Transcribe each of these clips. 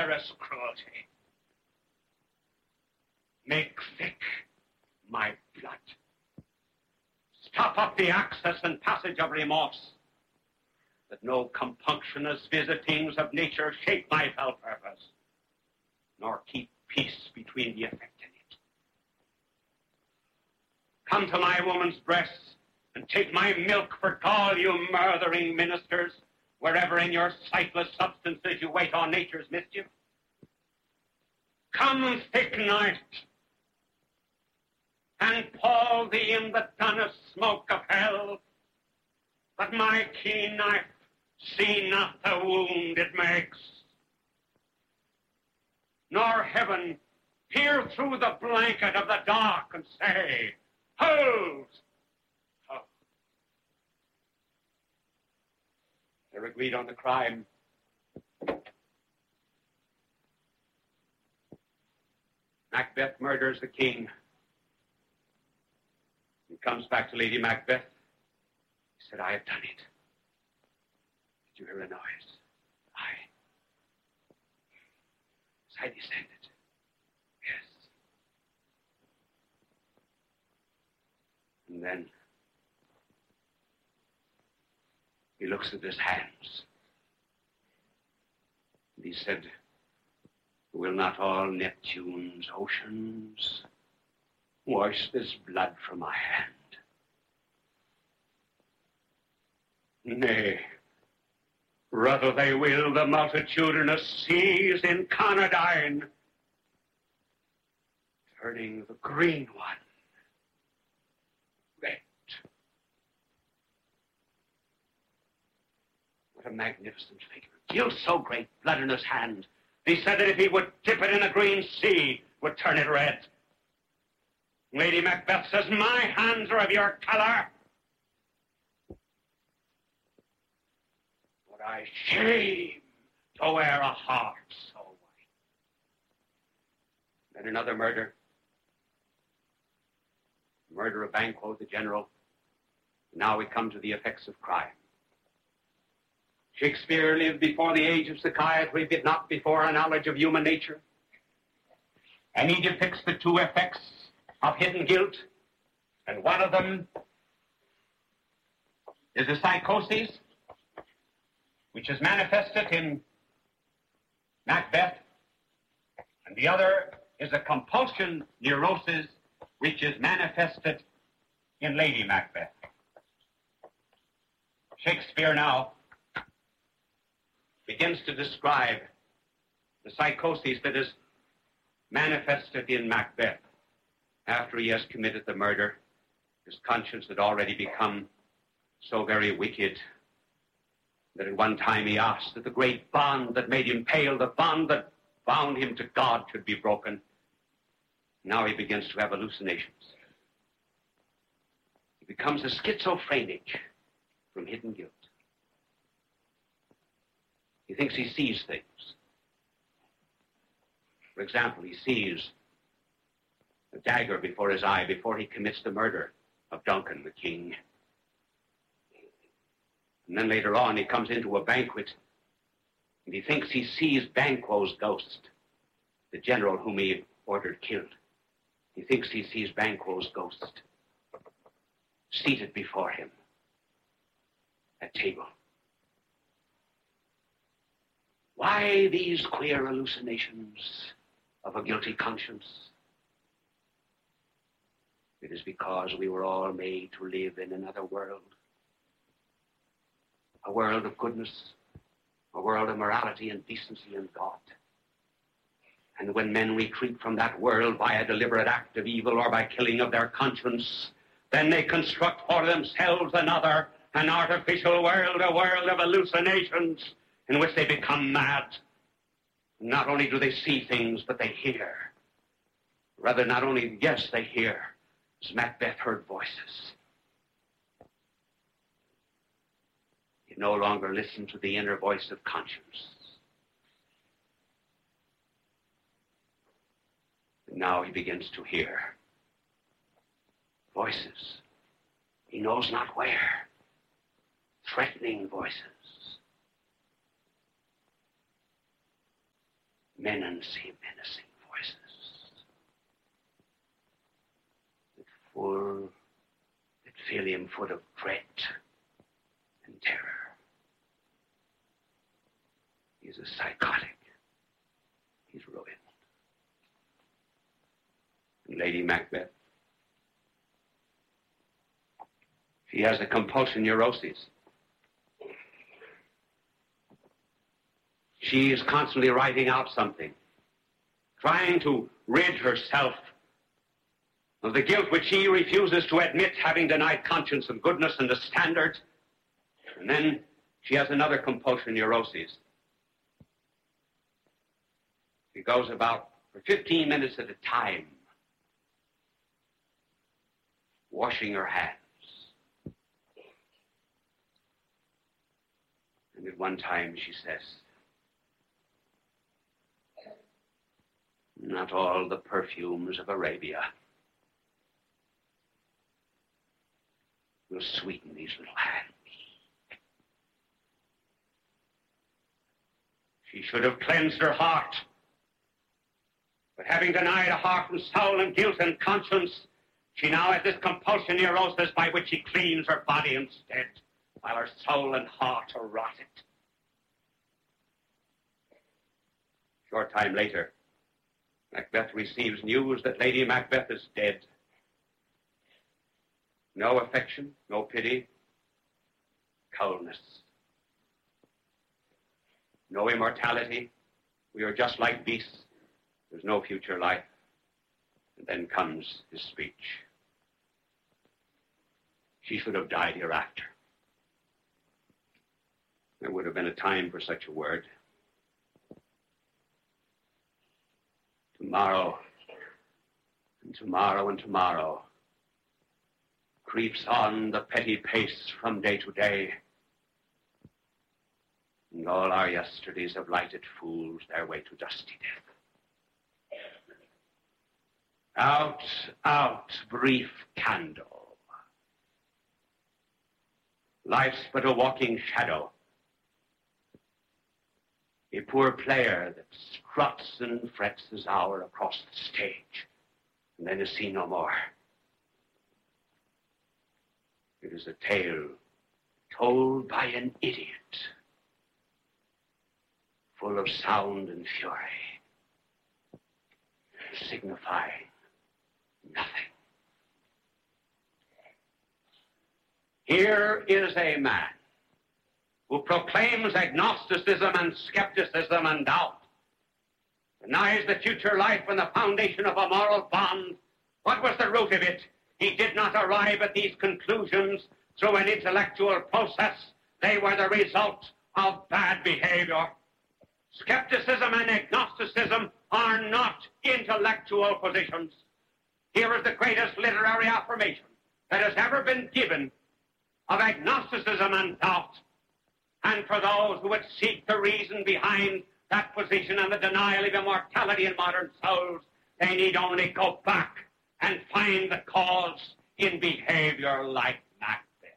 barbarous cruelty. Make thick my blood. Stop up the access and passage of remorse, that no compunctious visitings of nature shape my fell purpose, nor keep peace between the affected. Come to my woman's breast and take my milk for gall, you murthering ministers, wherever in your sightless substances you wait on nature's mischief. Come, thick night, and pall thee in the dunnest smoke of hell, that my keen knife see not the wound it makes, nor heaven peer through the blanket of the dark and say, hold! Oh. They're agreed on the crime. Macbeth murders the king. He comes back to Lady Macbeth. He said, I have done it. Did you hear a noise? Aye. As I descended. Yes. And then he looks at his hands. And he said, will not all Neptune's oceans wash this blood from my hand? Nay, rather they will the multitudinous seas in Conradine, turning the green one red. What a magnificent figure. Guilt so great, blood in his hand. He said that if he would dip it in a green sea, would turn it red. Lady Macbeth says, my hands are of your color. But I shame to wear a heart so white. Then another murder. Murder of Banquo, the general. Now we come to the effects of crime. Shakespeare lived before the age of psychiatry, but not before a knowledge of human nature. And he depicts the two effects of hidden guilt, and one of them is the psychosis, which is manifested in Macbeth, and the other is a compulsion neurosis, which is manifested in Lady Macbeth. Shakespeare now begins to describe the psychosis that is manifested in Macbeth. After he has committed the murder, his conscience had already become so very wicked that at one time he asked that the great bond that made him pale, the bond that bound him to God, should be broken. Now he begins to have hallucinations. He becomes a schizophrenic from hidden guilt. He thinks he sees things. For example, he sees a dagger before his eye before he commits the murder of Duncan, the king. And then later on, he comes into a banquet, and he thinks he sees Banquo's ghost, the general whom he ordered killed. He thinks he sees Banquo's ghost seated before him at table. Why these queer hallucinations of a guilty conscience? It is because we were all made to live in another world. A world of goodness, a world of morality and decency and God. And when men retreat from that world by a deliberate act of evil or by killing of their conscience, then they construct for themselves another, an artificial world, a world of hallucinations in which they become mad. Not only do they see things, but they hear. Rather, not only, yes, they hear. As Macbeth heard voices. He no longer listened to the inner voice of conscience. But now he begins to hear voices. He knows not where. Threatening voices. men say menacing voices that fill him full of dread and terror. He's a psychotic. He's ruined. And Lady Macbeth, she has a compulsion neurosis. She is constantly writing out something, trying to rid herself of the guilt which she refuses to admit, having denied conscience and goodness and the standard. And then she has another compulsion neurosis. She goes about for 15 minutes at a time, washing her hands. And at one time she says, "Not all the perfumes of Arabia will sweeten these little hands." She should have cleansed her heart. But having denied a heart and soul and guilt and conscience, she now has this compulsion neurosis by which she cleans her body instead, while her soul and heart are rotted. A short time later, Macbeth receives news that Lady Macbeth is dead. No affection, no pity, coldness. No immortality. We are just like beasts. There's no future life. And then comes his speech. She should have died hereafter. There would have been a time for such a word. Tomorrow, and tomorrow, and tomorrow creeps on the petty pace from day to day. And all our yesterdays have lighted fools their way to dusty death. Out, out, brief candle. Life's but a walking shadow. A poor player that struts and frets his hour across the stage, and then is seen no more. It is a tale told by an idiot, full of sound and fury, signifying nothing. Here is a man who proclaims agnosticism and skepticism and doubt, denies the future life and the foundation of a moral bond. What was the root of it? He did not arrive at these conclusions through an intellectual process. They were the result of bad behavior. Skepticism and agnosticism are not intellectual positions. Here is the greatest literary affirmation that has ever been given of agnosticism and doubt. And for those who would seek the reason behind that position and the denial of immortality in modern souls, they need only go back and find the cause in behavior like Macbeth.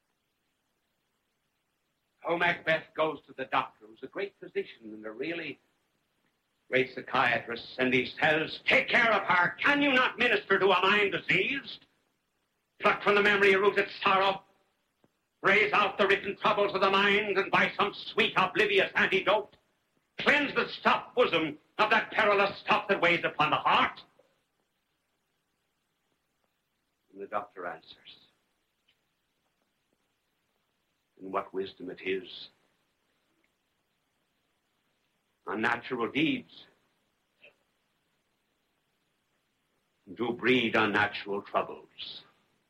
Oh, Macbeth goes to the doctor, who's a great physician and a really great psychiatrist, and he says, "Take care of her. Can you not minister to a mind diseased? Pluck from the memory a rooted sorrow. Raise out the written troubles of the mind, and by some sweet, oblivious antidote, cleanse the stuffed bosom of that perilous stuff that weighs upon the heart." And the doctor answers, and what wisdom it is. Unnatural deeds do breed unnatural troubles.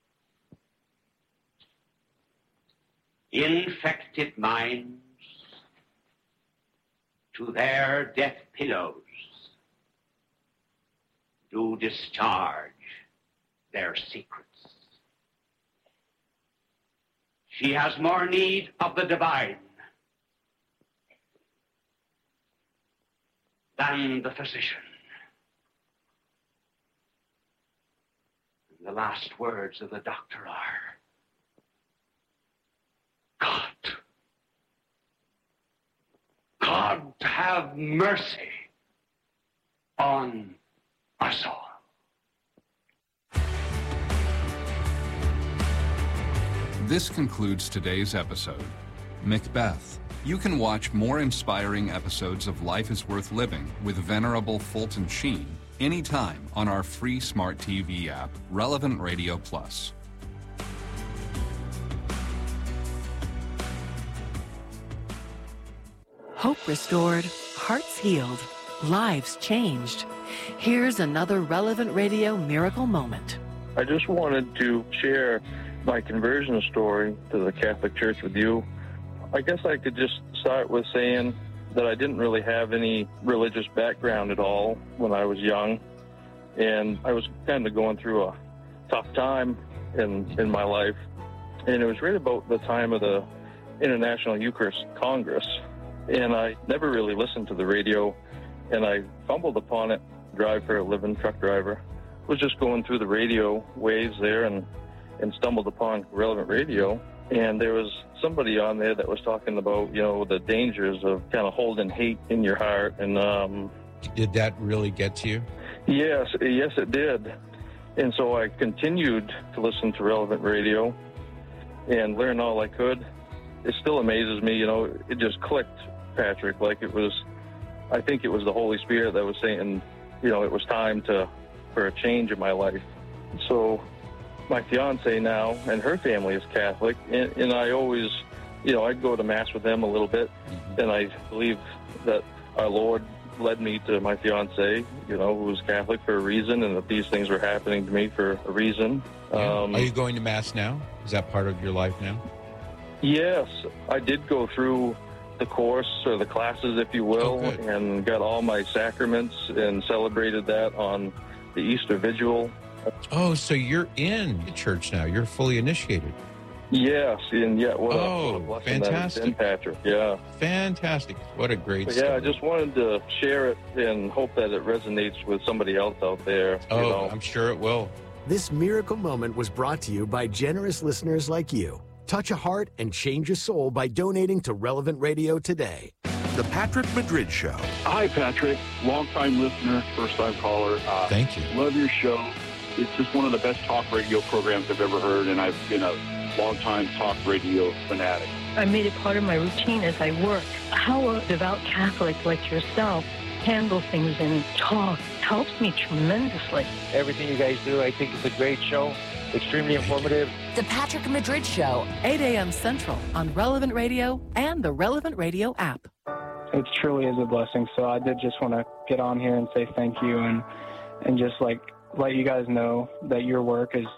Infected minds to their death pillows do discharge their secrets. She has more need of the divine than the physician. And the last words of the doctor are, God have mercy on us all. This concludes today's episode. Macbeth. You can watch more inspiring episodes of Life is Worth Living with Venerable Fulton Sheen anytime on our free smart TV app, Relevant Radio Plus. Hope restored, hearts healed, lives changed. Here's another Relevant Radio miracle moment. I just wanted to share my conversion story to the Catholic Church with you. I guess I could just start with saying that I didn't really have any religious background at all when I was young, and I was kind of going through a tough time in my life, and it was right about the time of the International Eucharist Congress, and I never really listened to the radio, and I fumbled upon it. Drive for a living, truck driver. Was just going through the radio waves there and stumbled upon Relevant Radio, and there was somebody on there that was talking about, the dangers of kind of holding hate in your heart. And did that really get to you? Yes, it did. And so I continued to listen to Relevant Radio and learn all I could. It still amazes me, it just clicked, Patrick, like I think it was the Holy Spirit that was saying, it was time for a change in my life. So my fiance now, and her family is Catholic, and I always, I'd go to Mass with them a little bit, and I believe that our Lord led me to my fiance, who was Catholic for a reason, and that these things were happening to me for a reason. Are you going to Mass now? Is that part of your life now? Yes, I did go through the course, or the classes, if you will, and got all my sacraments and celebrated that on the Easter Vigil. Oh, so you're in the church now. You're fully initiated. Yes, and what a blessing fantastic. that has been, Patrick. Yeah. Fantastic. What a great story. Yeah, I just wanted to share it and hope that it resonates with somebody else out there. I'm sure it will. This miracle moment was brought to you by generous listeners like you. Touch a heart and change a soul by donating to Relevant Radio today. The Patrick Madrid Show. Hi, Patrick. Long-time listener, first-time caller. Thank you. Love your show. It's just one of the best talk radio programs I've ever heard, and I've been a long-time talk radio fanatic. I made it part of my routine as I work. How a devout Catholic like yourself handle things and talk helps me tremendously. Everything you guys do, I think it's a great show. Extremely informative. The Patrick Madrid Show, 8 a.m. Central on Relevant Radio and the Relevant Radio app. It truly is a blessing. So I did just want to get on here and say thank you and just let you guys know that your work is...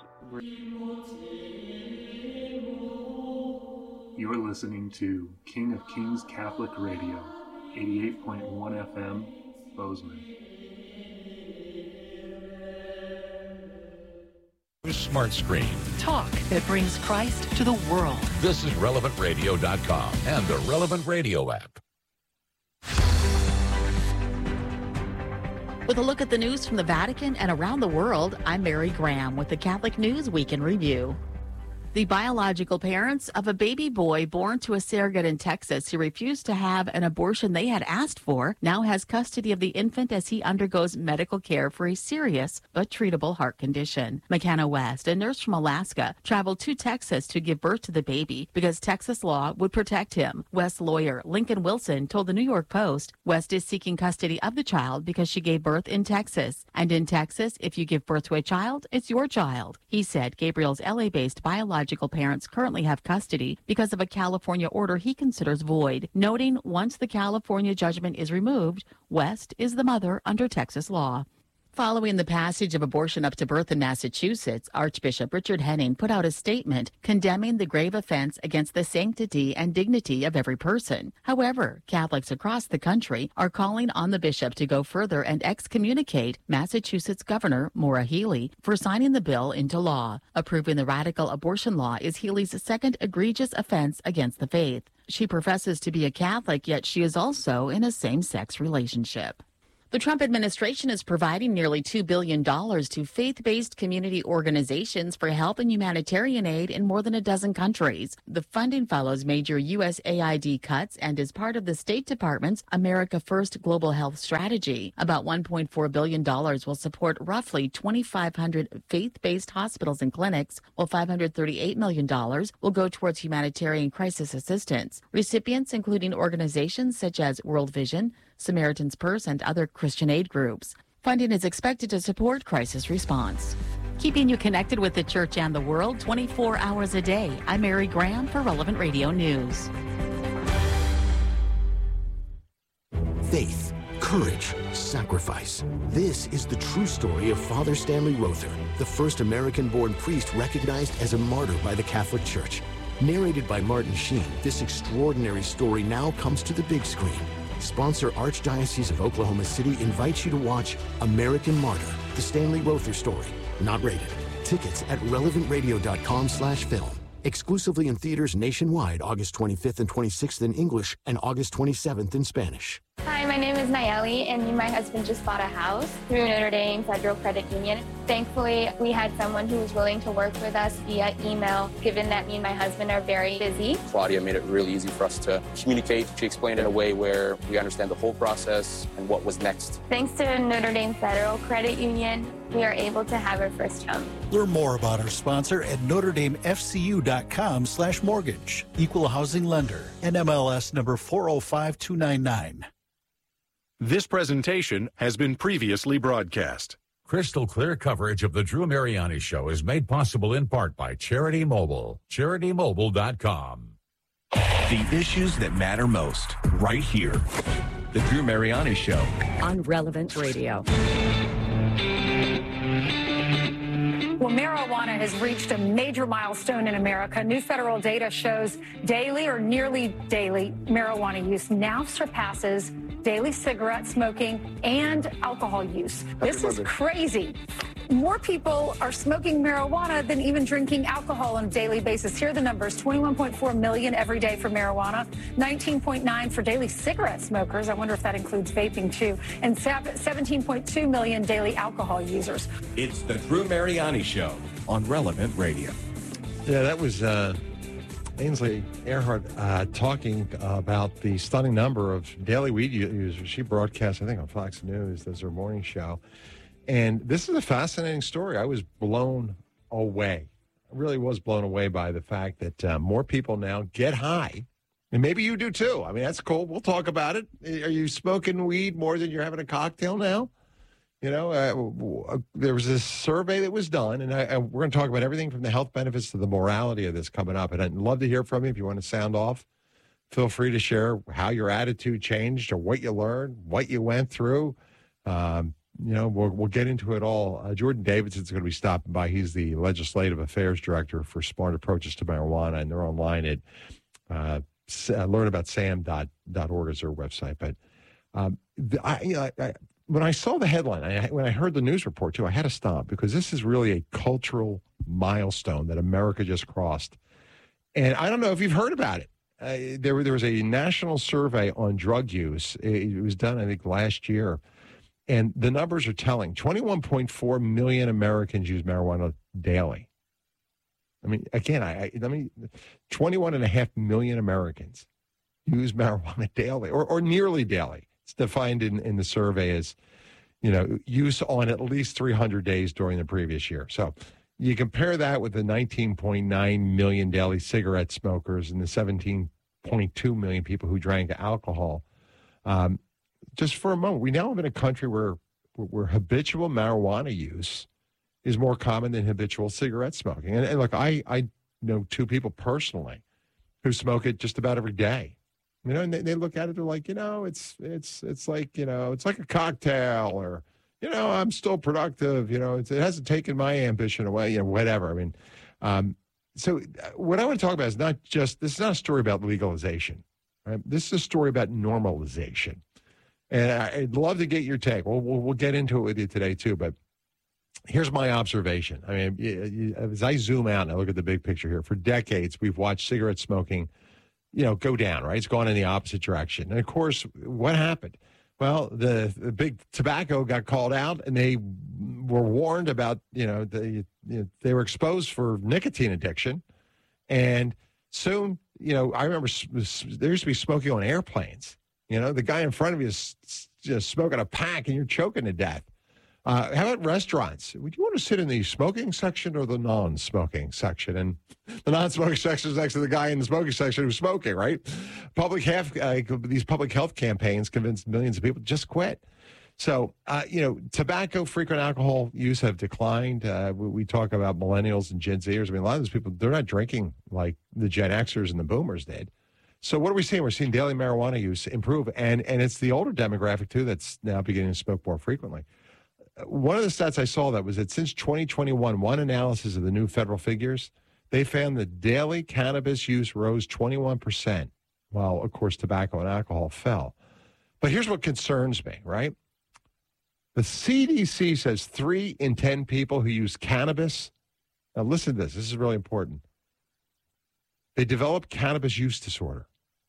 You are listening to King of Kings Catholic Radio, 88.1 FM, Bozeman. Smart Screen. Talk that brings Christ to the world. This is RelevantRadio.com and the Relevant Radio app. With a look at the news from the Vatican and around the world, I'm Mary Graham with the Catholic News Week in Review. The biological parents of a baby boy born to a surrogate in Texas who refused to have an abortion they had asked for now has custody of the infant as he undergoes medical care for a serious but treatable heart condition. McKenna West, a nurse from Alaska, traveled to Texas to give birth to the baby because Texas law would protect him. West's lawyer, Lincoln Wilson, told the New York Post, West is seeking custody of the child because she gave birth in Texas. And in Texas, if you give birth to a child, it's your child. He said Gabriel's LA-based biological parents currently have custody because of a California order he considers void, noting once the California judgment is removed, West is the mother under Texas law. Following the passage of abortion up to birth in Massachusetts, Archbishop Richard Henning put out a statement condemning the grave offense against the sanctity and dignity of every person. However, Catholics across the country are calling on the bishop to go further and excommunicate Massachusetts Governor Maura Healey for signing the bill into law. Approving the radical abortion law is Healey's second egregious offense against the faith. She professes to be a Catholic, yet she is also in a same-sex relationship. The Trump administration is providing nearly $2 billion to faith-based community organizations for help and humanitarian aid in more than a dozen countries. The funding follows major USAID cuts and is part of the State Department's America First Global Health Strategy. About $1.4 billion will support roughly 2,500 faith-based hospitals and clinics, while $538 million will go towards humanitarian crisis assistance. Recipients including organizations such as World Vision, Samaritan's Purse, and other Christian aid groups. Funding is expected to support crisis response. Keeping you connected with the church and the world 24 hours a day. I'm Mary Graham for Relevant Radio News. Faith, courage, sacrifice. This is the true story of Father Stanley Rother, the first American-born priest recognized as a martyr by the Catholic Church. Narrated by Martin Sheen, this extraordinary story now comes to the big screen. Sponsor Archdiocese of Oklahoma City invites you to watch American Martyr, the Stanley Rother story. Not rated. Tickets at relevantradio.com/film. Exclusively in theaters nationwide August 25th and 26th in English and August 27th in Spanish. Hi, my name is Nayeli, and me and my husband just bought a house through Notre Dame Federal Credit Union. Thankfully, we had someone who was willing to work with us via email, given that me and my husband are very busy. Claudia made it really easy for us to communicate. She explained it in a way where we understand the whole process and what was next. Thanks to Notre Dame Federal Credit Union, we are able to have our first home. Learn more about our sponsor at NotreDameFCU.com/mortgage. Equal housing lender. NMLS number 405299. This presentation has been previously broadcast. Crystal clear coverage of the Drew Mariani Show is made possible in part by Charity Mobile. CharityMobile.com. The issues that matter most, right here. The Drew Mariani Show. On Relevant Radio. Well, marijuana has reached a major milestone in America. New federal data shows daily or nearly daily marijuana use now surpasses daily cigarette smoking and alcohol use. This is crazy. More people are smoking marijuana than even drinking alcohol on a daily basis. Here are the numbers. 21.4 million every day for marijuana, 19.9 for daily cigarette smokers. I wonder if that includes vaping too. And 17.2 million daily alcohol users. It's the Drew Mariani Show on Relevant Radio. Yeah, that was Ainsley Earhardt talking about the stunning number of daily weed users. She broadcast, I think, on Fox News as her morning show. And this is a fascinating story. I was blown away. I really was blown away by the fact that more people now get high. And maybe you do too. I mean, that's cool. We'll talk about it. Are you smoking weed more than you're having a cocktail now? You know, there was this survey that was done, and we're going to talk about everything from the health benefits to the morality of this coming up. And I'd love to hear from you. If you want to sound off, feel free to share how your attitude changed or what you learned, what you went through. You know, we'll get into it all. Jordan Davidson's going to be stopping by. He's the Legislative Affairs Director for Smart Approaches to Marijuana, and they're online at learnaboutsam.org is their website. But when I saw the headline, when I heard the news report, too, I had to stop because this is really a cultural milestone that America just crossed. And I don't know if you've heard about it. There was a national survey on drug use. It was done, I think, last year. And the numbers are telling. 21.4 million Americans use marijuana daily. I mean, again, 21.5 million Americans use marijuana daily or nearly daily. It's defined in the survey as, you know, use on at least 300 days during the previous year. So you compare that with the 19.9 million daily cigarette smokers and the 17.2 million people who drank alcohol. Just for a moment, we now live in a country where habitual marijuana use is more common than habitual cigarette smoking. And look, I know two people personally who smoke it just about every day. You know, and they look at it, they're like, you know, it's like, you know, it's like a cocktail, or, you know, I'm still productive. You know, it hasn't taken my ambition away, you know, whatever. I mean, so what I want to talk about is this is not a story about legalization, right? This is a story about normalization. And I'd love to get your take. We'll get into it with you today, too. But here's my observation. I mean, as I zoom out and I look at the big picture here, for decades, we've watched cigarette smoking, you know, go down, right? It's gone in the opposite direction. And, of course, what happened? Well, the big tobacco got called out, and they were warned about, they were exposed for nicotine addiction. And soon, I remember there used to be smoking on airplanes. The guy in front of you is just smoking a pack, and you're choking to death. How about restaurants? Would you want to sit in the smoking section or the non-smoking section? And the non-smoking section is next to the guy in the smoking section who's smoking, right? These public health campaigns convinced millions of people to just quit. So, tobacco, frequent alcohol use have declined. We talk about millennials and Gen Zers. I mean, a lot of those people, they're not drinking like the Gen Xers and the Boomers did. So what are we seeing? We're seeing daily marijuana use improve. And it's the older demographic, too, that's now beginning to smoke more frequently. One of the stats I saw that was that since 2021, one analysis of the new federal figures, they found that daily cannabis use rose 21%, while, of course, tobacco and alcohol fell. But here's what concerns me, right? The CDC says 3 in 10 people who use cannabis, now listen to this is really important, they develop cannabis use disorder.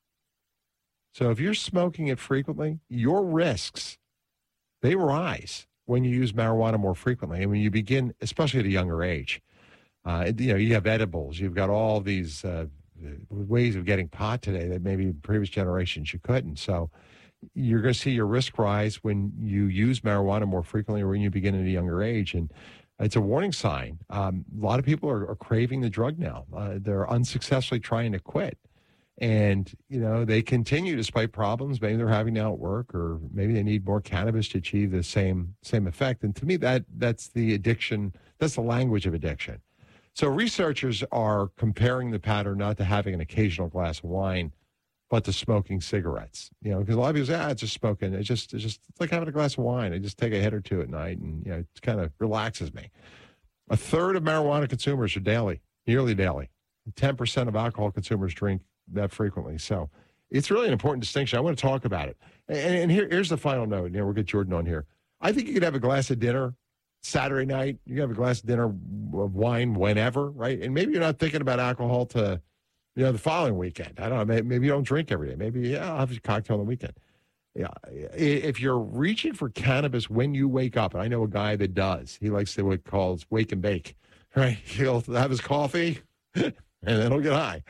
So if you're smoking it frequently, your risks, they rise when you use marijuana more frequently. And when you begin, especially at a younger age, you have edibles, you've got all these ways of getting pot today that maybe in previous generations you couldn't. So you're going to see your risk rise when you use marijuana more frequently or when you begin at a younger age. And it's a warning sign. A lot of people are craving the drug now. They're unsuccessfully trying to quit. And, they continue despite problems. Maybe they're having now at work, or maybe they need more cannabis to achieve the same effect. And to me, that's the addiction. That's the language of addiction. So researchers are comparing the pattern not to having an occasional glass of wine, but to smoking cigarettes. Because a lot of people say, it's just smoking. It's just like having a glass of wine. I just take a hit or two at night, and it kind of relaxes me. A third of marijuana consumers are nearly daily. 10% of alcohol consumers drink that frequently. So it's really an important distinction. I want to talk about it. And here's the final note. We'll get Jordan on here. I think you could have a glass of dinner Saturday night. You can have a glass of dinner of wine whenever, right? And maybe you're not thinking about alcohol to, the following weekend. I don't know. Maybe you don't drink every day. Maybe, I'll have a cocktail on the weekend. Yeah. If you're reaching for cannabis when you wake up, and I know a guy that does, he likes to what he calls wake and bake, right? He'll have his coffee and then he'll get high.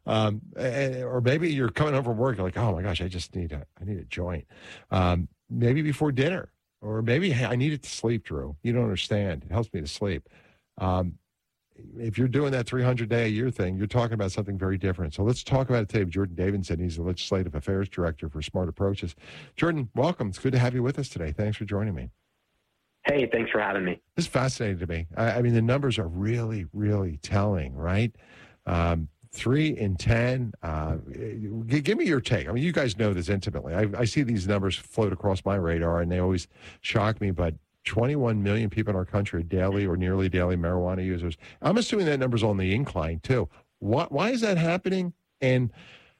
Or maybe you're coming home from work, you're like, oh my gosh, I need a joint. Maybe before dinner, or maybe, hey, I need it to sleep, Drew. You don't understand. It helps me to sleep. If you're doing that 300-day-a-year thing, you're talking about something very different. So let's talk about it today with Jordan Davidson. He's the Legislative Affairs Director for Smart Approaches. Jordan, welcome. It's good to have you with us today. Thanks for joining me. Hey, thanks for having me. This is fascinating to me. I mean, the numbers are really, really telling, right? 3 in 10. Give me your take. I mean, you guys know this intimately. I see these numbers float across my radar, and they always shock me, but 21 million people in our country are daily or nearly daily marijuana users. I'm assuming that number's on the incline, too. Why is that happening? And,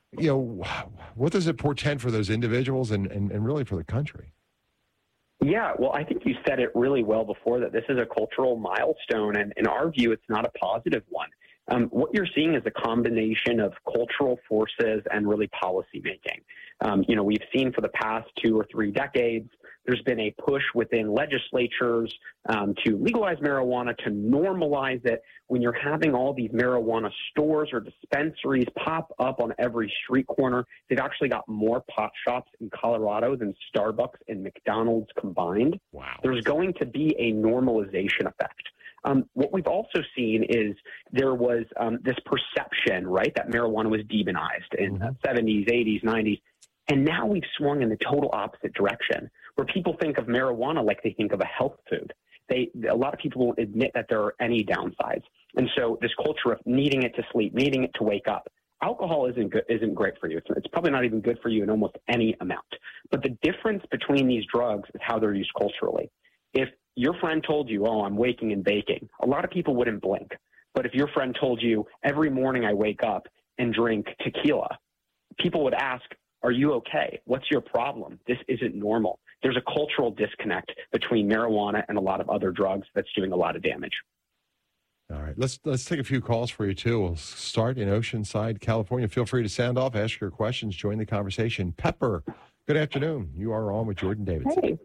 what does it portend for those individuals and really for the country? Yeah, well, I think you said it really well before, that this is a cultural milestone, and in our view, it's not a positive one. What you're seeing is a combination of cultural forces and really policy making. We've seen for the past 2 or 3 decades, there's been a push within legislatures to legalize marijuana, to normalize it. When you're having all these marijuana stores or dispensaries pop up on every street corner, they've actually got more pot shops in Colorado than Starbucks and McDonald's combined. Wow. There's going to be a normalization effect. What we've also seen is there was this perception, right, that marijuana was demonized in the 70s, 80s, 90s. And now we've swung in the total opposite direction, where people think of marijuana like they think of a health food. A lot of people won't admit that there are any downsides. And so this culture of needing it to sleep, needing it to wake up, alcohol isn't great for you. It's probably not even good for you in almost any amount. But the difference between these drugs is how they're used culturally. If your friend told you, oh, I'm waking and baking, a lot of people wouldn't blink. But if your friend told you, every morning I wake up and drink tequila, people would ask, are you okay? What's your problem? This isn't normal. There's a cultural disconnect between marijuana and a lot of other drugs that's doing a lot of damage. All right, let's take a few calls for you, too. We'll start in Oceanside, California. Feel free to sound off, ask your questions, join the conversation. Pepper, Good afternoon. You are on with Jordan Davidson. Hey.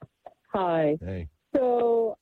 Hi. Hey. So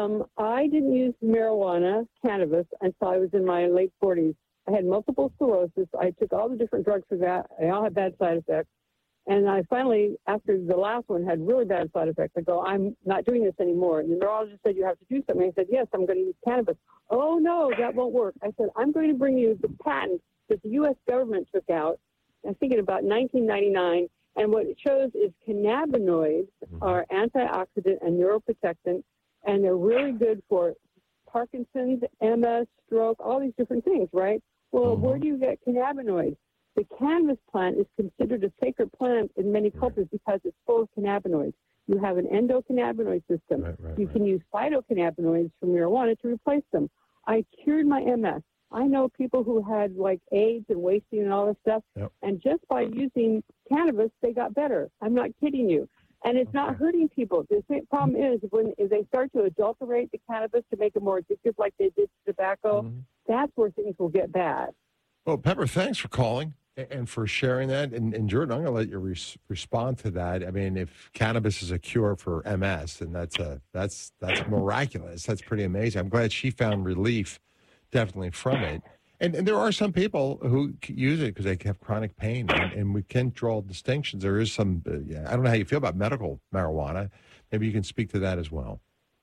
I didn't use marijuana, cannabis, until I was in my late 40s. I had multiple sclerosis. I took all the different drugs for that. They all had bad side effects. And I finally, after the last one had really bad side effects, I go, I'm not doing this anymore. And the neurologist said, you have to do something. I said, yes, I'm going to use cannabis. Oh, no, that won't work. I said, I'm going to bring you the patent that the U.S. government took out, I think in about 1999. And what it shows is cannabinoids are antioxidant and neuroprotectant, and they're really good for Parkinson's, MS, stroke, all these different things, right? Well, where do you get cannabinoids? The cannabis plant is considered a sacred plant in many cultures because it's full of cannabinoids. You have an endocannabinoid system. You can use phytocannabinoids from marijuana to replace them. I cured my MS. I know people who had like AIDS and wasting and all this stuff, and just by using cannabis, they got better. I'm not kidding you. And it's not hurting people. The problem is when they start to adulterate the cannabis to make it more addictive like they did tobacco, that's where things will get bad. Well, Pepper, thanks for calling and for sharing that. And Jordan, I'm going to let you respond to that. I mean, if cannabis is a cure for MS, then that's miraculous. That's pretty amazing. I'm glad she found relief definitely from it. And there are some people who use it because they have chronic pain, and we can draw distinctions. There is some, I don't know how you feel about medical marijuana. Maybe you can speak to that as well.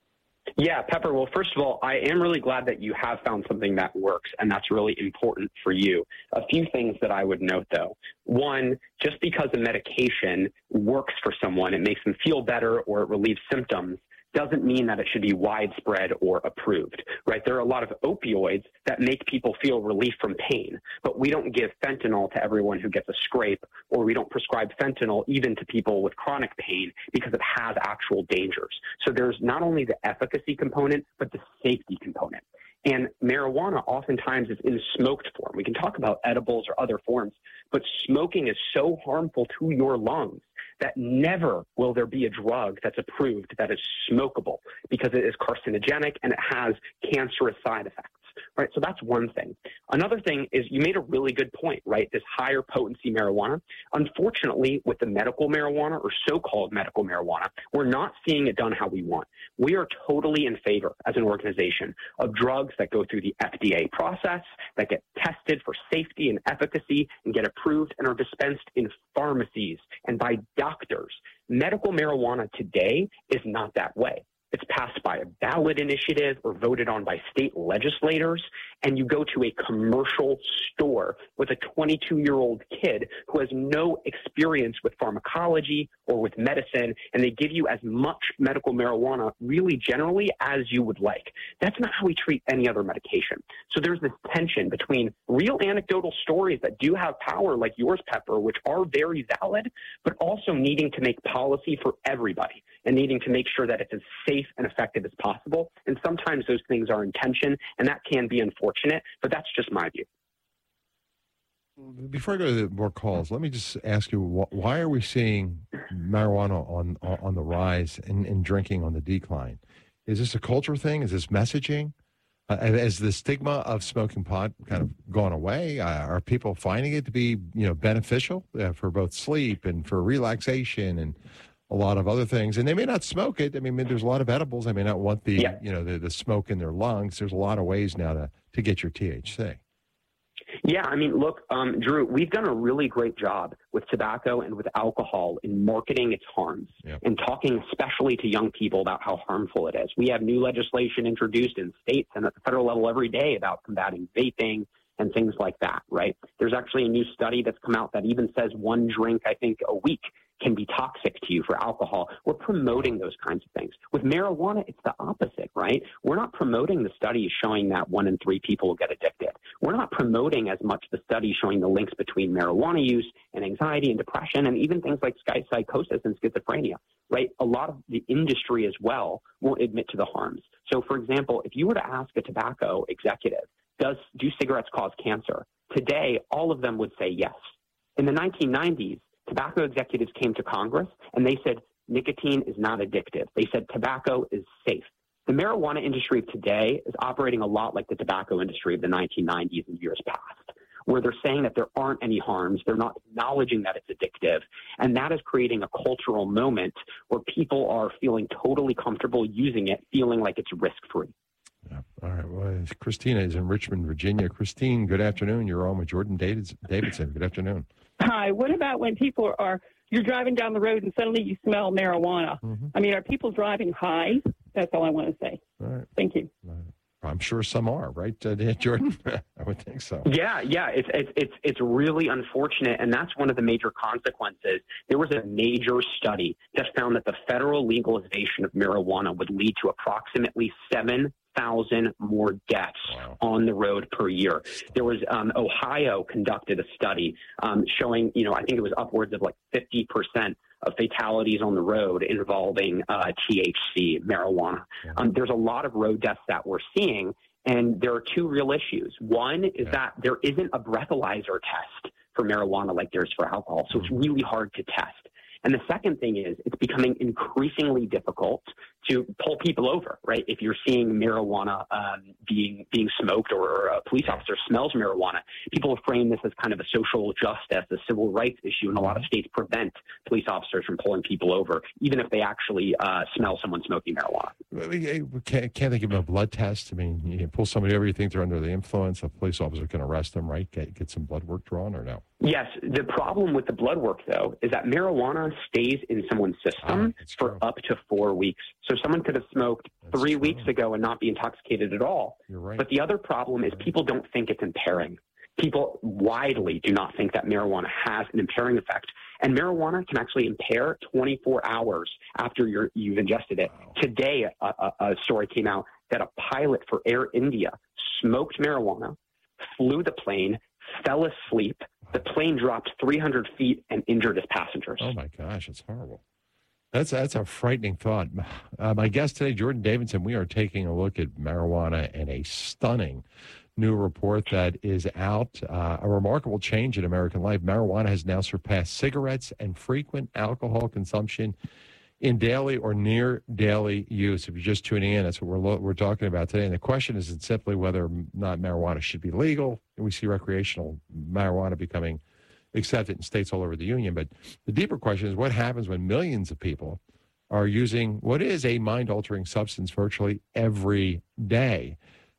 Yeah, Pepper. Well, first of all, I am really glad that you have found something that works, and that's really important for you. A few things that I would note, though. One, just because a medication works for someone, it makes them feel better or it relieves symptoms, doesn't mean that it should be widespread or approved, right? There are a lot of opioids that make people feel relief from pain, but we don't give fentanyl to everyone who gets a scrape, or we don't prescribe fentanyl even to people with chronic pain because it has actual dangers. So there's not only the efficacy component, but the safety component. And marijuana oftentimes is in smoked form. We can talk about edibles or other forms, but smoking is so harmful to your lungs that never will there be a drug that's approved that is smokable because it is carcinogenic and it has cancerous side effects, right? So that's one thing. Another thing is you made a really good point, right? This higher potency marijuana. Unfortunately, with the medical marijuana or so-called medical marijuana, we're not seeing it done how we want. We are totally in favor as an organization of drugs that go through the FDA process, that get tested for safety and efficacy and get approved and are dispensed in pharmacies and by doctors. Medical marijuana today is not that way. It's passed by a ballot initiative or voted on by state legislators, and you go to a commercial store with a 22-year-old kid who has no experience with pharmacology or with medicine, and they give you as much medical marijuana really generally as you would like. That's not how we treat any other medication. So there's this tension between real anecdotal stories that do have power like yours, Pepper, which are very valid, but also needing to make policy for everybody and needing to make sure that it's as safe and effective as possible. And sometimes those things are in tension, and that can be unfortunate, but that's just my view. Before I go to more calls, let me just ask you, why are we seeing marijuana on the rise and drinking on the decline? Is this a culture thing? Is this messaging? Has the stigma of smoking pot kind of gone away? Are people finding it to be, beneficial for both sleep and for relaxation and a lot of other things? And they may not smoke it. I mean, there's a lot of edibles. They may not want the smoke in their lungs. There's a lot of ways now to get your THC. Yeah, I mean, look, Drew, we've done a really great job with tobacco and with alcohol in marketing its harms and talking especially to young people about how harmful it is. We have new legislation introduced in states and at the federal level every day about combating vaping and things like that, right? There's actually a new study that's come out that even says one drink, I think, a week can be toxic to you for alcohol. We're promoting those kinds of things. With marijuana, it's the opposite, right? We're not promoting the studies showing that 1 in 3 people will get addicted. We're not promoting as much the studies showing the links between marijuana use and anxiety and depression and even things like psychosis and schizophrenia, right? A lot of the industry as well won't admit to the harms. So, for example, if you were to ask a tobacco executive, do cigarettes cause cancer? Today, all of them would say yes. In the 1990s, tobacco executives came to Congress and they said nicotine is not addictive. They said tobacco is safe. The marijuana industry of today is operating a lot like the tobacco industry of the 1990s and years past. where they're saying that there aren't any harms. They're not acknowledging that it's addictive. And that is creating a cultural moment where people are feeling totally comfortable using it, feeling like it's risk-free. Yeah. All right. Well, Christina is in Richmond, Virginia. Christine, good afternoon. You're on with Jordan Davidson. Good afternoon. Hi. What about when people you're driving down the road and suddenly you smell marijuana? Mm-hmm. I mean, are people driving high? That's all I want to say. All right. Thank you. I'm sure some are, right, Jordan? I would think so. Yeah. It's really unfortunate, and that's one of the major consequences. There was a major study that found that the federal legalization of marijuana would lead to approximately 7,000 more deaths on the road per year. There was Ohio conducted a study showing, I think it was upwards of like 50% of fatalities on the road involving THC, marijuana. There's a lot of road deaths that we're seeing, and there are two real issues. One is that there isn't a breathalyzer test for marijuana like there's for alcohol, so it's really hard to test. And the second thing is it's becoming increasingly difficult to pull people over, right? If you're seeing marijuana being smoked or a police officer smells marijuana, people have framed this as kind of a social justice, a civil rights issue, and a lot of states prevent police officers from pulling people over, even if they actually smell someone smoking marijuana. Can't they give them a blood test? I mean, you can pull somebody over, you think they're under the influence, a police officer can arrest them, right? Get some blood work drawn or no? Yes. The problem with the blood work, though, is that marijuana stays in someone's system for up to 4 weeks. So someone could have smoked 3 weeks ago and not be intoxicated at all. You're right. But the other problem is people don't think it's impairing. People widely do not think that marijuana has an impairing effect. And marijuana can actually impair 24 hours after you've ingested it. Wow. Today, a story came out that a pilot for Air India smoked marijuana, flew the plane, fell asleep. The plane dropped 300 feet and injured his passengers. Oh, my gosh. It's horrible. That's a frightening thought. My guest today, Jordan Davidson, we are taking a look at marijuana and a stunning new report that is out. A remarkable change in American life. Marijuana has now surpassed cigarettes and frequent alcohol consumption in daily or near daily use. If you're just tuning in, that's what we're talking about today. And the question isn't simply whether or not marijuana should be legal. We see recreational marijuana becoming accepted in states all over the union. But the deeper question is what happens when millions of people are using what is a mind-altering substance virtually every day.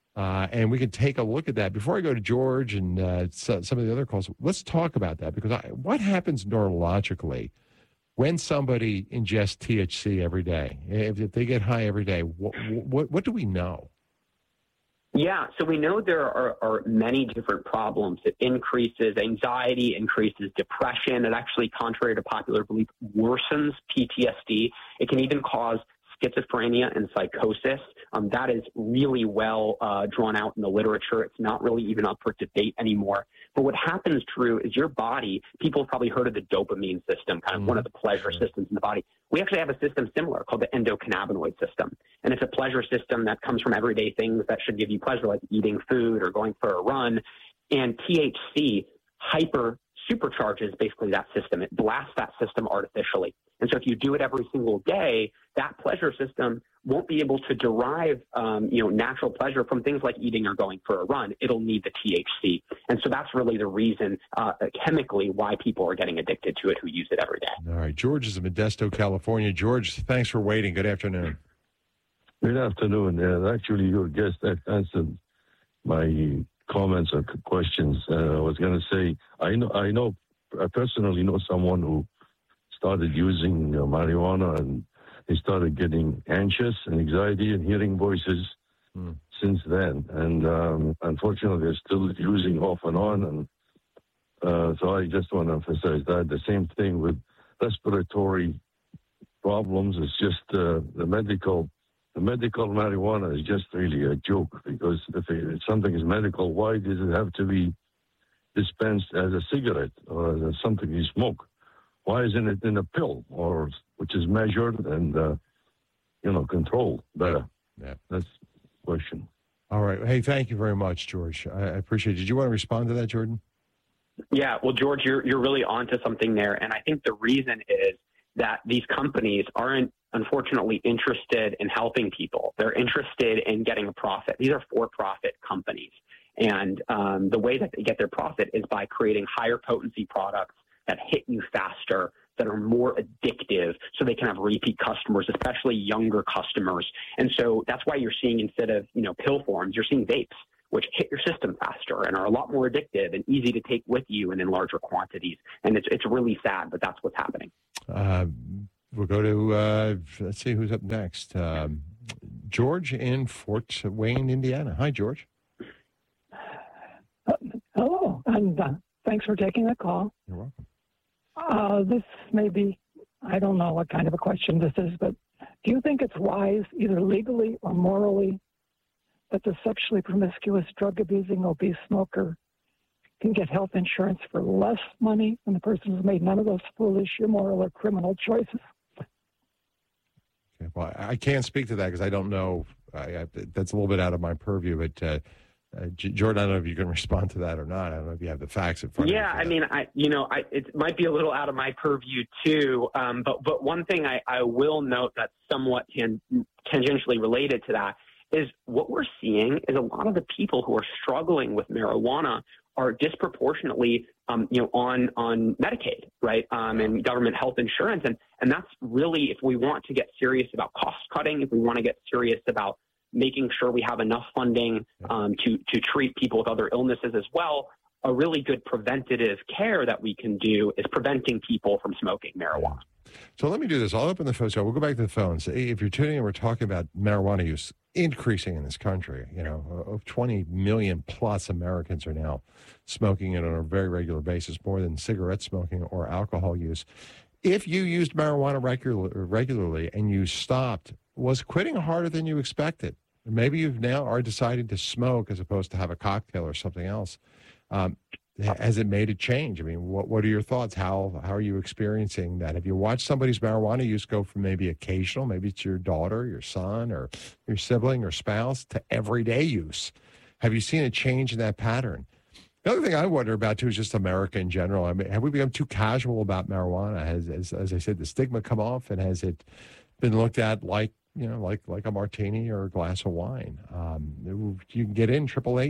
And we can take a look at that. Before I go to George and some of the other calls, let's talk about that. Because what happens neurologically when somebody ingests THC every day? If they get high every day, what do we know? Yeah, so we know there are many different problems. It increases anxiety, increases depression. It actually, contrary to popular belief, worsens PTSD. It can even cause schizophrenia and psychosis. That is really well drawn out in the literature. It's not really even up for debate anymore. But what happens, Drew, is your body, people have probably heard of the dopamine system, kind of one of the pleasure systems in the body. We actually have a system similar called the endocannabinoid system. And it's a pleasure system that comes from everyday things that should give you pleasure, like eating food or going for a run. And THC supercharges basically that system. It blasts that system artificially. And so if you do it every single day, that pleasure system won't be able to derive, natural pleasure from things like eating or going for a run. It'll need the THC. And so that's really the reason chemically why people are getting addicted to it who use it every day. All right. George is in Modesto, California. George, thanks for waiting. Good afternoon. Good afternoon. Actually, your guest answered my comments or questions. I was going to say, I personally know someone who started using marijuana and he started getting anxious and anxiety and hearing voices since then. And unfortunately, they're still using off and on. And so I just want to emphasize that. The same thing with respiratory problems. It's just the medical marijuana is just really a joke, because if something is medical, why does it have to be dispensed as a cigarette or as something you smoke? Why isn't it in a pill, or which is measured and controlled better? Yeah, that's the question. All right. Hey, thank you very much, George. I appreciate it. Did you want to respond to that, Jordan? Yeah. Well, George, you're really onto something there, and I think the reason is that these companies aren't, unfortunately, interested in helping people. They're interested in getting a profit. These are for-profit companies. And the way that they get their profit is by creating higher potency products that hit you faster, that are more addictive, so they can have repeat customers, especially younger customers. And so that's why you're seeing, instead of, pill forms, you're seeing vapes, which hit your system faster and are a lot more addictive and easy to take with you and in larger quantities. And it's really sad, but that's what's happening. We'll go to, let's see who's up next. George in Fort Wayne, Indiana. Hi, George. Hello, and thanks for taking the call. You're welcome. This may be, I don't know what kind of a question this is, but do you think it's wise, either legally or morally, that the sexually promiscuous, drug-abusing, obese smoker can get health insurance for less money than the person who's made none of those foolish, immoral, or criminal choices? Okay, well, I can't speak to that because I don't know. That's a little bit out of my purview, but Jordan, I don't know if you can respond to that or not. I don't know if you have the facts in front of you. Yeah, I mean, it might be a little out of my purview too. But one thing I will note that's somewhat tangentially related to that is what we're seeing is a lot of the people who are struggling with marijuana are disproportionately, on Medicaid, right, and government health insurance, and that's really, if we want to get serious about cost cutting, if we want to get serious about making sure we have enough funding to treat people with other illnesses as well, a really good preventative care that we can do is preventing people from smoking marijuana. So let me do this. I'll open the phone. So we'll go back to the phones. If you're tuning in, we're talking about marijuana use increasing in this country. 20 million plus Americans are now smoking it on a very regular basis, more than cigarette smoking or alcohol use. If you used marijuana regularly and you stopped, was quitting harder than you expected? Maybe you now are deciding to smoke as opposed to have a cocktail or something else. Has it made a change? I mean, what are your thoughts? How are you experiencing that? Have you watched somebody's marijuana use go from maybe occasional, maybe it's your daughter, your son, or your sibling or spouse, to everyday use? Have you seen a change in that pattern? The other thing I wonder about, too, is just America in general. I mean, have we become too casual about marijuana? Has, as I said, the stigma come off, and has it been looked at like a martini or a glass of wine? You can get in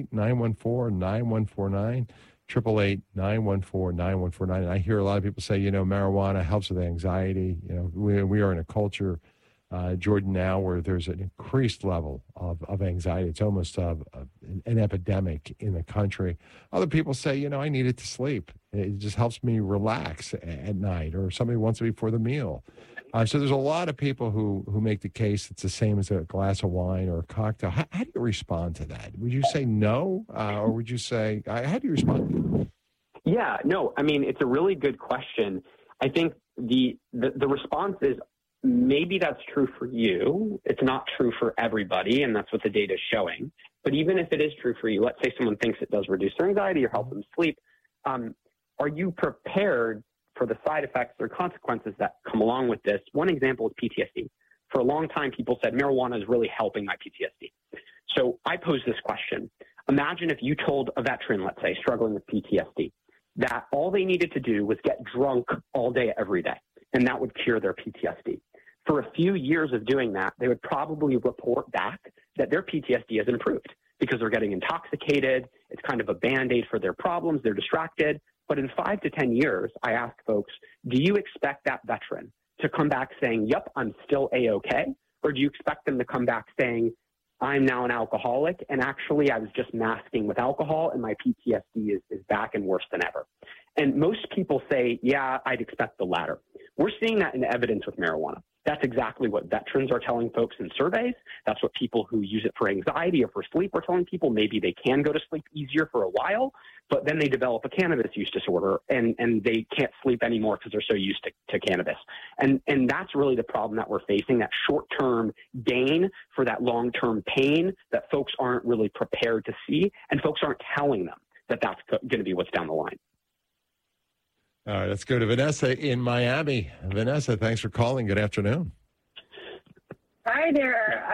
888-914-9149, 888-914-9149. And I hear a lot of people say, marijuana helps with anxiety. We are in a culture, Jordan, now where there's an increased level of anxiety. It's almost an epidemic in the country. Other people say, I need it to sleep. It just helps me relax at night, or somebody wants it before the meal. So there's a lot of people who make the case it's the same as a glass of wine or a cocktail. How do you respond to that? Would you say no, or would you say, how do you respond to it? Yeah, no, I mean, it's a really good question. I think the response is maybe that's true for you. It's not true for everybody, and that's what the data is showing. But even if it is true for you, let's say someone thinks it does reduce their anxiety or help them sleep, are you prepared for the side effects or consequences that come along with this? One example is PTSD. For a long time, people said marijuana is really helping my PTSD. So I pose this question. Imagine if you told a veteran, let's say, struggling with PTSD, that all they needed to do was get drunk all day, every day, and that would cure their PTSD. For a few years of doing that, they would probably report back that their PTSD has improved because they're getting intoxicated. It's kind of a Band-Aid for their problems. They're distracted. But in 5 to 10 years, I ask folks, do you expect that veteran to come back saying, yep, I'm still A-okay? Or do you expect them to come back saying, I'm now an alcoholic, and actually I was just masking with alcohol, and my PTSD is back and worse than ever? And most people say, yeah, I'd expect the latter. We're seeing that in evidence with marijuana. That's exactly what veterans are telling folks in surveys. That's what people who use it for anxiety or for sleep are telling people. Maybe they can go to sleep easier for a while, but then they develop a cannabis use disorder and they can't sleep anymore because they're so used to cannabis. And that's really the problem that we're facing, that short-term gain for that long-term pain that folks aren't really prepared to see, and folks aren't telling them that that's going to be what's down the line. All right, let's go to Vanessa in Miami. Vanessa, thanks for calling. Good afternoon. Hi there.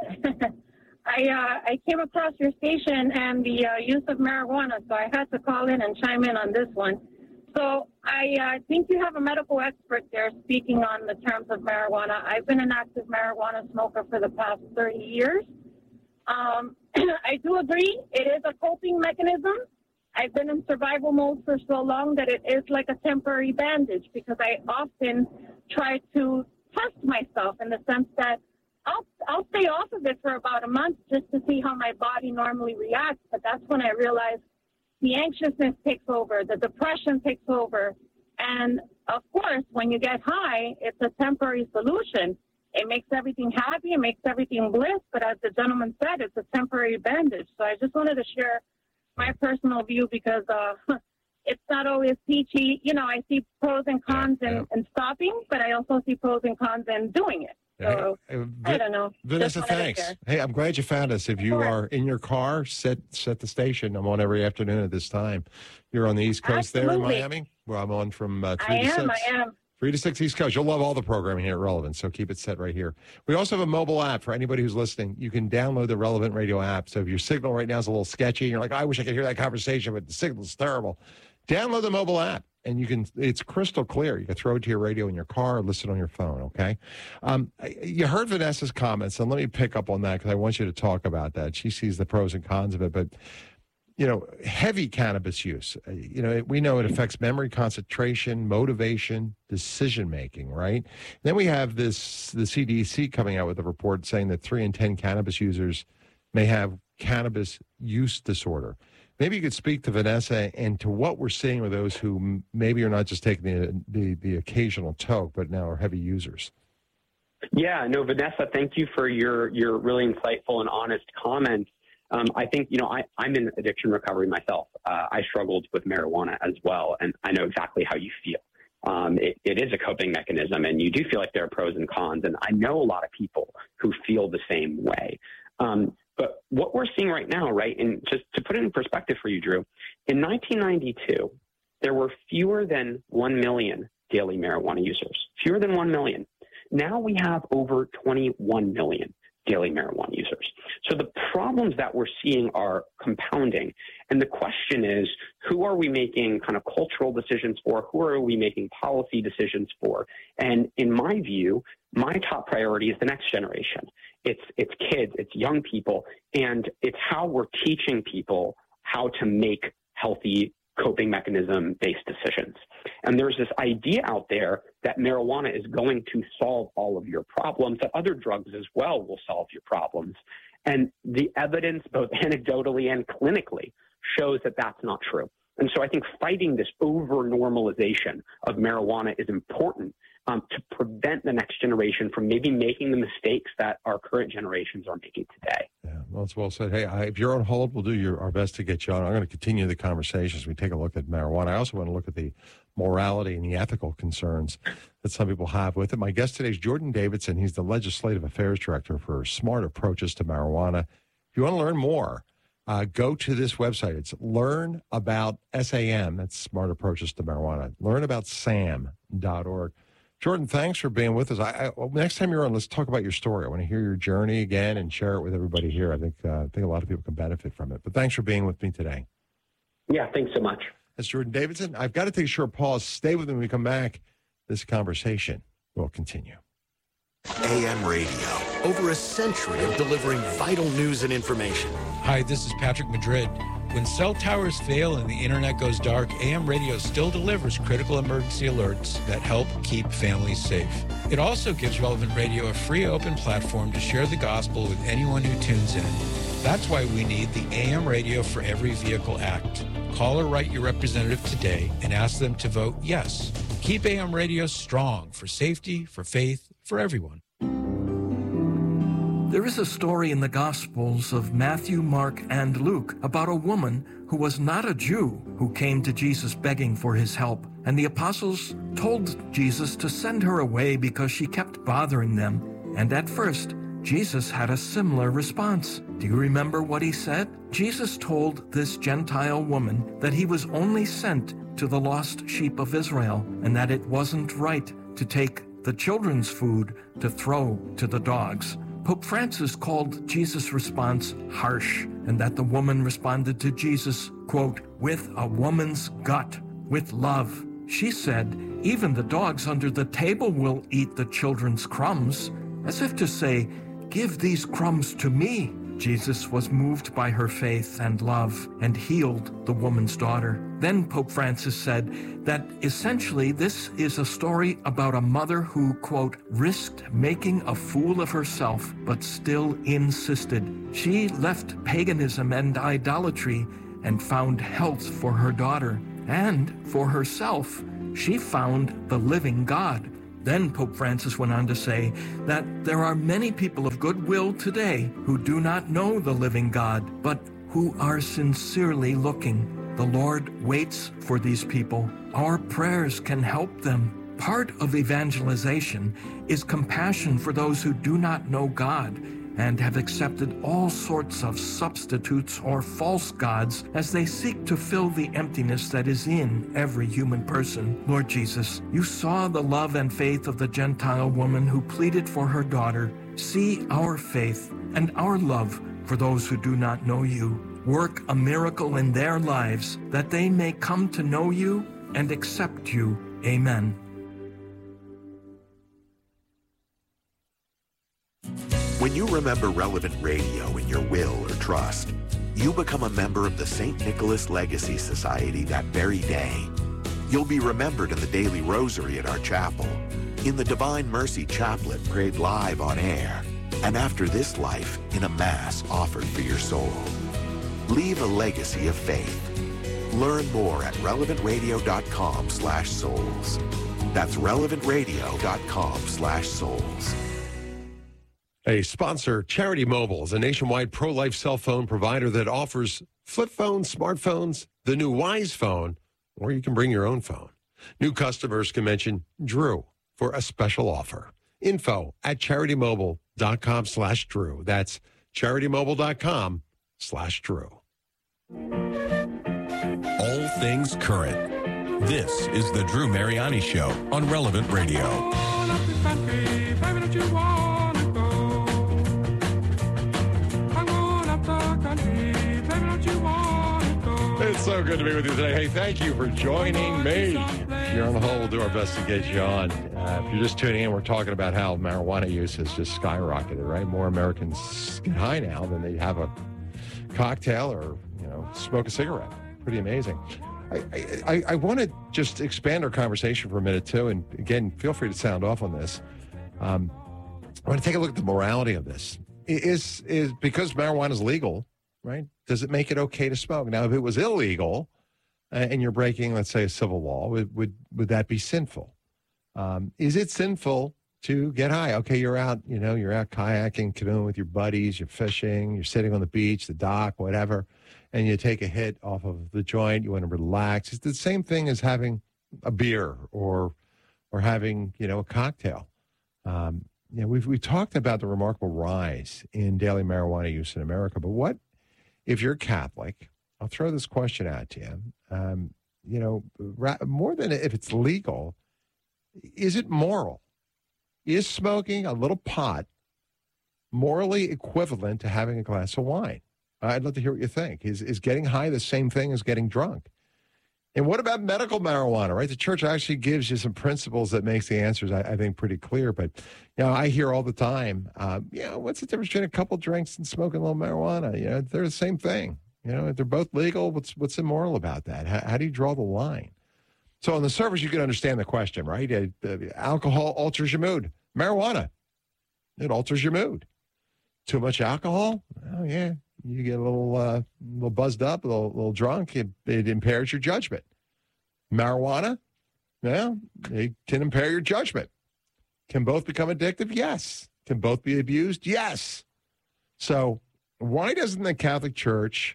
I came across your station and the use of marijuana, so I had to call in and chime in on this one. So I think you have a medical expert there speaking on the terms of marijuana. I've been an active marijuana smoker for the past 30 years. I do agree. It is a coping mechanism. I've been in survival mode for so long that it is like a temporary bandage because I often try to test myself in the sense that I'll stay off of it for about a month just to see how my body normally reacts. But that's when I realize the anxiousness takes over, the depression takes over. And of course, when you get high, it's a temporary solution. It makes everything happy, it makes everything bliss. But as the gentleman said, it's a temporary bandage. So I just wanted to share my personal view because it's not always peachy. You know, I see pros and cons in stopping, but I also see pros and cons in doing it. So, I don't know. Vanessa, thanks. Hey, I'm glad you found us. If you are in your car, set the station. I'm on every afternoon at this time. You're on the East Coast there in Miami? Well, I'm on from 3 to 6. I am. 3 to 6 East Coast. You'll love all the programming here at Relevant, so keep it set right here. We also have a mobile app for anybody who's listening. You can download the Relevant Radio app. So if your signal right now is a little sketchy, and you're like, I wish I could hear that conversation, but the signal's terrible. Download the mobile app, and it's crystal clear. You can throw it to your radio in your car or listen on your phone, okay? You heard Vanessa's comments, and let me pick up on that because I want you to talk about that. She sees the pros and cons of it, but heavy cannabis use, we know it affects memory, concentration, motivation, decision-making, right? Then we have the CDC coming out with a report saying that 3 in 10 cannabis users may have cannabis use disorder. Maybe you could speak to Vanessa and to what we're seeing with those who maybe are not just taking the occasional toke, but now are heavy users. Yeah, no, Vanessa, thank you for your really insightful and honest comments. I think, I'm in addiction recovery myself. I struggled with marijuana as well, and I know exactly how you feel. It is a coping mechanism, and you do feel like there are pros and cons, and I know a lot of people who feel the same way. But what we're seeing right now, right, and just to put it in perspective for you, Drew, in 1992, there were fewer than 1 million daily marijuana users, fewer than 1 million. Now we have over 21 million daily marijuana users. So the problems that we're seeing are compounding. And the question is, who are we making kind of cultural decisions for? Who are we making policy decisions for? And in my view, my top priority is the next generation. It's kids, it's young people, and it's how we're teaching people how to make healthy coping mechanism-based decisions. And there's this idea out there that marijuana is going to solve all of your problems, that other drugs as well will solve your problems. And the evidence, both anecdotally and clinically, shows that that's not true. And so I think fighting this over-normalization of marijuana is important to prevent the next generation from maybe making the mistakes that our current generations are making today. Yeah, well, it's well said. Hey, if you're on hold, we'll do our best to get you on. I'm going to continue the conversation as we take a look at marijuana. I also want to look at the morality and the ethical concerns that some people have with it. My guest today is Jordan Davidson. He's the Legislative Affairs Director for Smart Approaches to Marijuana. If you want to learn more, go to this website. It's Learn About SAM. That's Smart Approaches to Marijuana. LearnaboutSAM.org. Jordan, thanks for being with us. Next time you're on, let's talk about your story. I want to hear your journey again and share it with everybody here. I think a lot of people can benefit from it. But thanks for being with me today. Yeah, thanks so much. That's Jordan Davidson. I've got to take a short pause. Stay with me when we come back. This conversation will continue. AM radio, over a century of delivering vital news and information. Hi, this is Patrick Madrid. When cell towers fail and the internet goes dark, AM radio still delivers critical emergency alerts that help keep families safe. It also gives Relevant Radio a free open platform to share the gospel with anyone who tunes in. That's why we need the AM Radio for Every Vehicle Act. Call or write your representative today and ask them to vote yes. Keep AM radio strong for safety, for faith, for everyone. There is a story in the Gospels of Matthew, Mark, and Luke about a woman who was not a Jew who came to Jesus begging for his help. And the apostles told Jesus to send her away because she kept bothering them. And at first, Jesus had a similar response. Do you remember what he said? Jesus told this Gentile woman that he was only sent to the lost sheep of Israel and that it wasn't right to take the children's food to throw to the dogs. Pope Francis called Jesus' response harsh, and that the woman responded to Jesus, quote, with a woman's gut, with love. She said, even the dogs under the table will eat the children's crumbs, as if to say, give these crumbs to me. Jesus was moved by her faith and love and healed the woman's daughter. Then Pope Francis said that essentially this is a story about a mother who, quote, risked making a fool of herself, but still insisted. She left paganism and idolatry and found health for her daughter. And for herself, she found the living God. Then Pope Francis went on to say that there are many people of goodwill today who do not know the living God, but who are sincerely looking. The Lord waits for these people. Our prayers can help them. Part of evangelization is compassion for those who do not know God and have accepted all sorts of substitutes or false gods as they seek to fill the emptiness that is in every human person. Lord Jesus, you saw the love and faith of the Gentile woman who pleaded for her daughter. See our faith and our love for those who do not know you. Work a miracle in their lives that they may come to know you and accept you. Amen. When you remember relevant radio in your will or trust, you become a member of the St. Nicholas Legacy Society that very day. You'll be remembered in the daily rosary at our chapel, in the Divine Mercy Chaplet prayed live on air, and after this life in a Mass offered for your soul. Leave a legacy of faith. Learn more at relevantradio.com/souls. That's relevantradio.com/souls. A sponsor, Charity Mobile, is a nationwide pro-life cell phone provider that offers flip phones, smartphones, the new Wise phone, or you can bring your own phone. New customers can mention Drew for a special offer. Info at CharityMobile.com/Drew. That's CharityMobile.com/Drew. All things current. This is the Drew Mariani Show on Relevant Radio. It's so good to be with you today. Hey, thank you for joining me. If you're on the hold, we'll do our best to get you on. If you're just tuning in, we're talking about how marijuana use has just skyrocketed, right? More Americans get high now than they have a cocktail or, smoke a cigarette. Pretty amazing. I want to just expand our conversation for a minute, too. And again, feel free to sound off on this. I want to take a look at the morality of this. Is because marijuana is legal, right? Does it make it okay to smoke? Now, if it was illegal and you're breaking, let's say, a civil law, would that be sinful? Is it sinful to get high? Okay, you're out kayaking, canoeing with your buddies, you're fishing, you're sitting on the beach, the dock, whatever, and you take a hit off of the joint, you want to relax. It's the same thing as having a beer or having, a cocktail. We've talked about the remarkable rise in daily marijuana use in America, but what if you're Catholic? I'll throw this question out to you. More than if it's legal, is it moral? Is smoking a little pot morally equivalent to having a glass of wine? I'd love to hear what you think. Is getting high the same thing as getting drunk? And what about medical marijuana, right? The church actually gives you some principles that makes the answers, I think, pretty clear. But, I hear all the time, what's the difference between a couple drinks and smoking a little marijuana? They're the same thing. If they're both legal, what's immoral about that? How do you draw the line? So on the surface, you can understand the question, right? Alcohol alters your mood. Marijuana, it alters your mood. Too much alcohol? Oh, yeah. You get a little buzzed up, a little drunk. It impairs your judgment. Marijuana, it can impair your judgment. Can both become addictive? Yes. Can both be abused? Yes. So why doesn't the Catholic Church,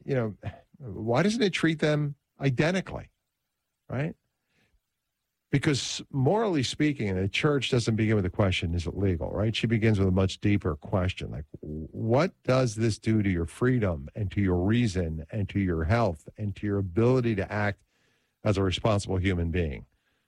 why doesn't it treat them identically, right? Because morally speaking, the church doesn't begin with the question, is it legal, right? She begins with a much deeper question, like, what does this do to your freedom and to your reason and to your health and to your ability to act as a responsible human being?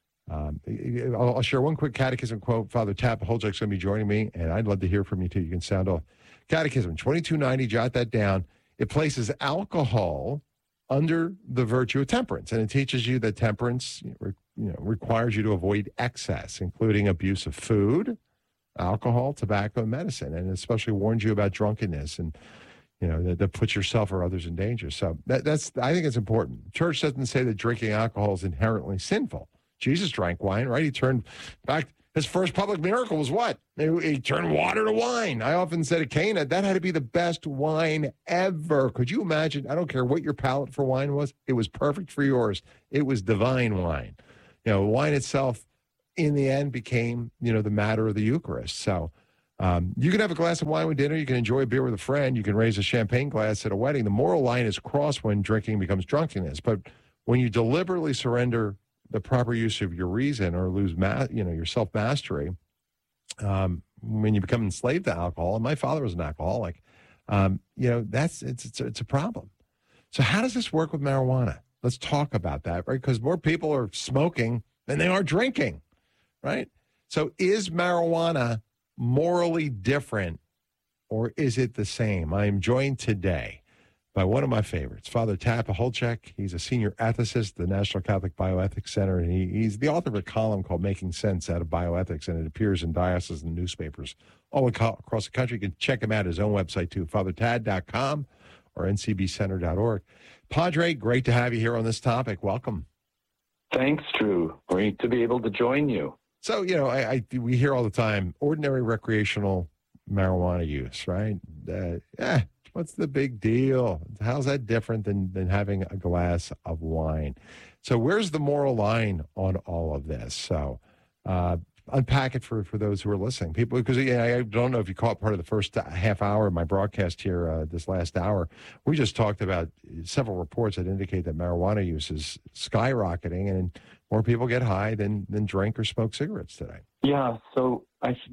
I'll share one quick catechism quote. Father Tapaholjek's going to be joining me, and I'd love to hear from you, too. You can sound off. Catechism 2290, jot that down. It places alcohol under the virtue of temperance, and it teaches you that temperance requires you to avoid excess, including abuse of food, alcohol, tobacco, and medicine, and especially warns you about drunkenness and, that puts yourself or others in danger. So that's I think it's important. Church doesn't say that drinking alcohol is inherently sinful. Jesus drank wine, right? He turned back. His first public miracle was what? He turned water to wine. I often said at Cana, that had to be the best wine ever. Could you imagine? I don't care what your palate for wine was. It was perfect for yours. It was divine wine. Wine itself, in the end, became, the matter of the Eucharist. So you can have a glass of wine with dinner. You can enjoy a beer with a friend. You can raise a champagne glass at a wedding. The moral line is crossed when drinking becomes drunkenness. But when you deliberately surrender the proper use of your reason or lose, your self-mastery, when you become enslaved to alcohol, and my father was an alcoholic, it's a problem. So how does this work with marijuana? Let's talk about that, right? Because more people are smoking than they are drinking, right? So is marijuana morally different, or is it the same? I am joined today by one of my favorites, Father Tad Pacholczyk. He's a senior ethicist at the National Catholic Bioethics Center, and he's the author of a column called Making Sense Out of Bioethics, and it appears in diocesan newspapers all across the country. You can check him out at his own website, too, fathertad.com or ncbcenter.org. Padre, great to have you here on this topic. Welcome. Thanks, Drew. Great to be able to join you. So, we hear all the time, ordinary recreational marijuana use, right? What's the big deal? How's that different than having a glass of wine? So where's the moral line on all of this? So unpack it for those who are listening. People, because I don't know if you caught part of the first half hour of my broadcast here this last hour. We just talked about several reports that indicate that marijuana use is skyrocketing and more people get high than drink or smoke cigarettes today. Yeah, so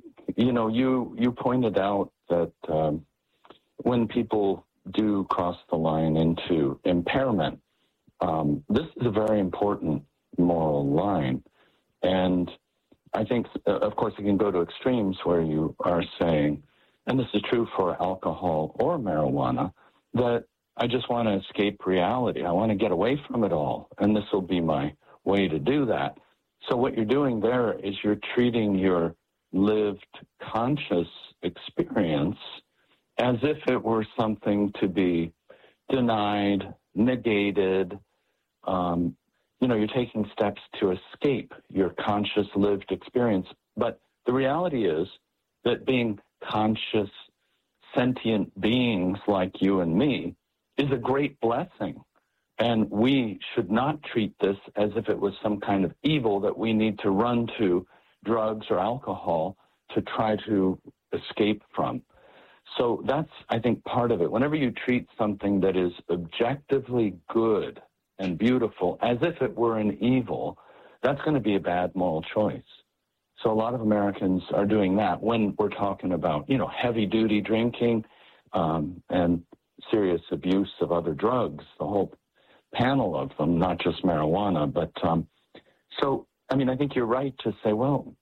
you pointed out that when people do cross the line into impairment, this is a very important moral line. And I think, of course, it can go to extremes where you are saying, and this is true for alcohol or marijuana, that I just want to escape reality. I want to get away from it all, and this will be my way to do that. So what you're doing there is you're treating your lived conscious experience as if it were something to be denied, negated. You're taking steps to escape your conscious lived experience. But the reality is that being conscious, sentient beings like you and me is a great blessing. And we should not treat this as if it was some kind of evil that we need to run to drugs or alcohol to try to escape from. So that's, I think, part of it. Whenever you treat something that is objectively good and beautiful as if it were an evil, that's going to be a bad moral choice. So a lot of Americans are doing that when we're talking about, heavy-duty drinking and serious abuse of other drugs, the whole panel of them, not just marijuana. But I think you're right to say, well,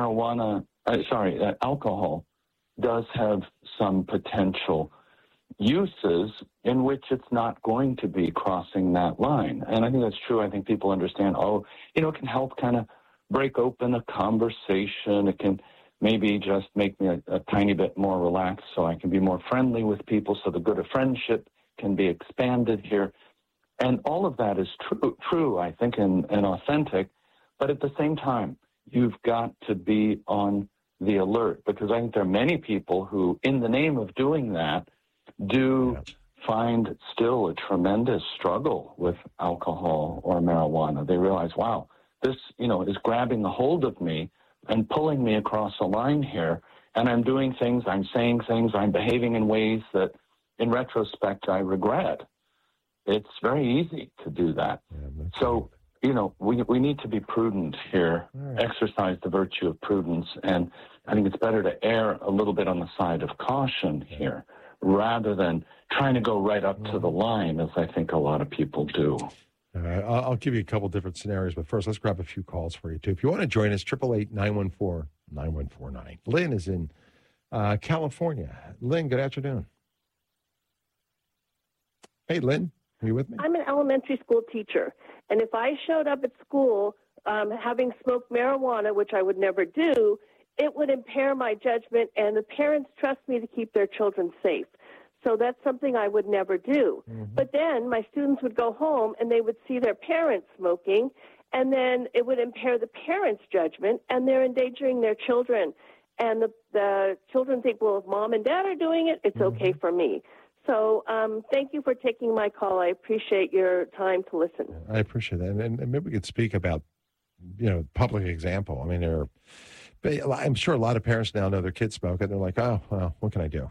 alcohol does have some potential uses in which it's not going to be crossing that line. And I think that's true. I think people understand, it can help kind of break open a conversation. It can maybe just make me a tiny bit more relaxed so I can be more friendly with people, so the good of friendship can be expanded here. And all of that is true, I think, and authentic. But at the same time, you've got to be on the alert, because I think there are many people who, in the name of doing that, do find still a tremendous struggle with alcohol or marijuana. They realize, wow, this, is grabbing a hold of me and pulling me across a line here, and I'm doing things, I'm saying things, I'm behaving in ways that, in retrospect, I regret. It's very easy to do that. So, we need to be prudent here, exercise the virtue of prudence, and I think it's better to err a little bit on the side of caution here, rather than trying to go right up to the line, as I think a lot of people do. All right, I'll give you a couple different scenarios, but first, let's grab a few calls for you, too. If you want to join us, 888-914-9149. Lynn is in California. Lynn, good afternoon. Hey, Lynn, are you with me? I'm an elementary school teacher, and if I showed up at school having smoked marijuana, which I would never do, it would impair my judgment, and the parents trust me to keep their children safe. So that's something I would never do. But then my students would go home and they would see their parents smoking, and then it would impair the parents' judgment, and they're endangering their children. And the children think, well, if mom and dad are doing it, it's okay for me. So thank you for taking my call. I appreciate your time to listen. I appreciate that. And maybe we could speak about, public example. I mean, I'm sure a lot of parents now know their kids smoke, and they're like, oh, well, what can I do?